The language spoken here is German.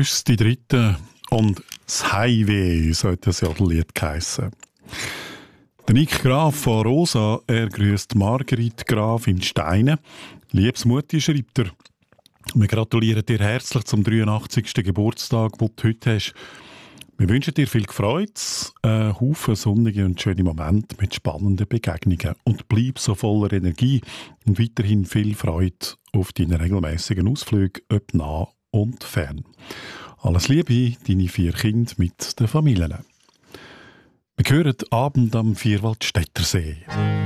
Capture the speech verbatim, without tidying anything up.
Grüß die Dritte und das Highway sollte das Jodellied geheissen. Der Nick Graf von Rosa, er grüßt Marguerite Graf in Steine. Liebes Mutti, schreibt er. Wir gratulieren dir herzlich zum dreiundachtzigsten Geburtstag, den du heute hast. Wir wünschen dir viel Freude, einen Haufen sonnige und schöne Momente mit spannenden Begegnungen. Und bleib so voller Energie und weiterhin viel Freude auf deinen regelmäßigen Ausflügen, ob nah und fern. Alles Liebe, deine vier Kinder mit den Familien. Wir hören Abend am Vierwaldstättersee.